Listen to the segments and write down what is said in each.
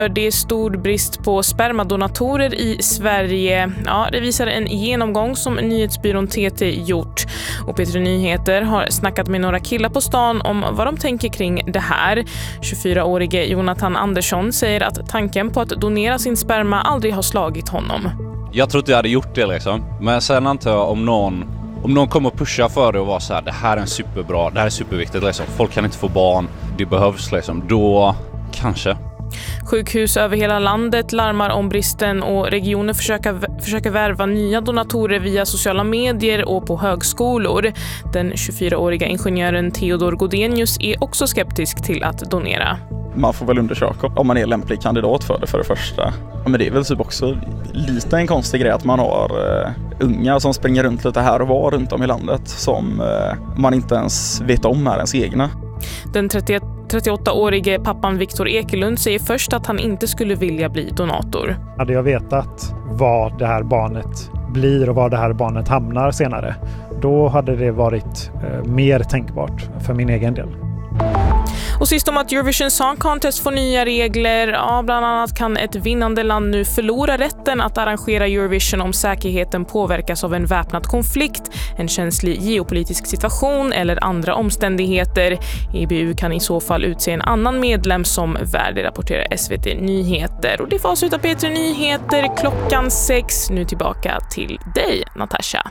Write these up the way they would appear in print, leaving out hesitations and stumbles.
Det är stor brist på spermadonatorer i Sverige. Ja, det visar en genomgång som nyhetsbyrån TT gjort. Och P3 Nyheter har snackat med några killar på stan om vad de tänker kring det här. 24-årige Jonathan Andersson säger att tanken på att donera sin sperma aldrig har slagit honom. Jag tror inte jag hade gjort det liksom. Men sen antar jag om någon kommer att pusha för det och vara så här: det här är superbra, det här är superviktigt liksom. Folk kan inte få barn, det behövs liksom. Då kanske. Sjukhus över hela landet larmar om bristen och regioner försöker värva nya donatorer via sociala medier och på högskolor. Den 24-åriga ingenjören Theodor Godenius är också skeptisk till att donera. Man får väl undersöka om man är lämplig kandidat för det första. Men det är väl typ också lite en konstig grej att man har unga som springer runt lite här och var runt om i landet som man inte ens vet om är ens egna. Den 38-årige pappan Viktor Ekelund säger först att han inte skulle vilja bli donator. Hade jag vetat vad det här barnet blir och var det här barnet hamnar senare, då hade det varit mer tänkbart för min egen del. Och sist om att Eurovision Song Contest får nya regler. Ja, bland annat kan ett vinnande land nu förlora rätten att arrangera Eurovision om säkerheten påverkas av en väpnad konflikt, en känslig geopolitisk situation eller andra omständigheter. EBU kan i så fall utse en annan medlem som värd, rapporterar SVT Nyheter. Och det får avsluta P3 Nyheter klockan 6. Nu tillbaka till dig, Natasha.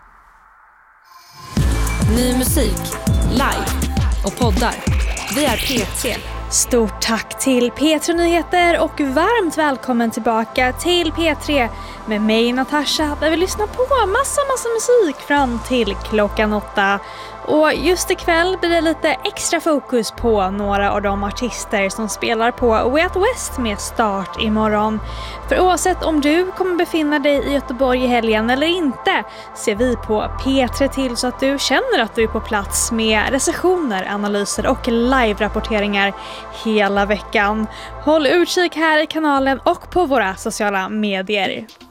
Ny musik, live och poddar. Vi är P3. Stort tack till P3 Nyheter och varmt välkommen tillbaka till P3 med mig Natasha, där vi lyssnar på massa musik fram till klockan 8. Och just ikväll blir det lite extra fokus på några av de artister som spelar på Way Out West med start imorgon. För oavsett om du kommer befinna dig i Göteborg i helgen eller inte, ser vi på P3 till så att du känner att du är på plats med recensioner, analyser och live-rapporteringar hela veckan. Håll utkik här i kanalen och på våra sociala medier.